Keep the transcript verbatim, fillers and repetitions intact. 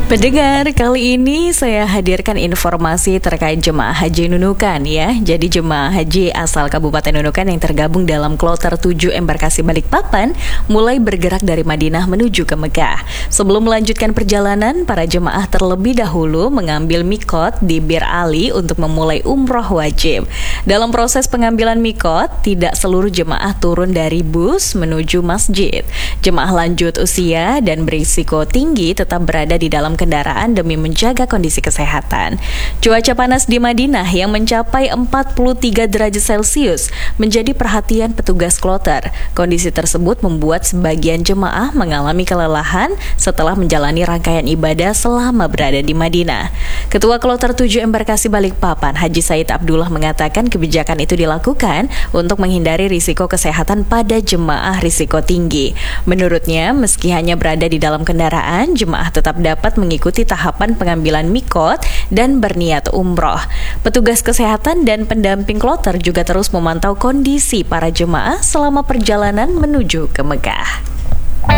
Pendengar, kali ini saya hadirkan informasi terkait jemaah haji Nunukan ya. Jadi jemaah haji asal Kabupaten Nunukan yang tergabung dalam kloter tujuh embarkasi Balikpapan mulai bergerak dari Madinah menuju ke Mekah. Sebelum melanjutkan perjalanan, para jemaah terlebih dahulu mengambil mikot di Bir Ali untuk memulai umroh wajib. Dalam proses pengambilan mikot, tidak seluruh jemaah turun dari bus menuju masjid. Jemaah lanjut usia dan berisiko tinggi tetap berada di dalam kendaraan demi menjaga kondisi kesehatan. Cuaca panas di Madinah yang mencapai empat puluh tiga derajat Celcius menjadi perhatian petugas kloter. Kondisi tersebut membuat sebagian jemaah mengalami kelelahan setelah menjalani rangkaian ibadah selama berada di Madinah. Ketua Kloter tujuh Embarkasi Balikpapan, Haji Said Abdullah mengatakan kebijakan itu dilakukan untuk menghindari risiko kesehatan pada jemaah risiko tinggi. Menurutnya, meski hanya berada di dalam kendaraan, jemaah tetap dapat mengikuti tahapan pengambilan mikot dan berniat umroh. Petugas kesehatan dan pendamping kloter juga terus memantau kondisi para jemaah selama perjalanan menuju ke Mekah.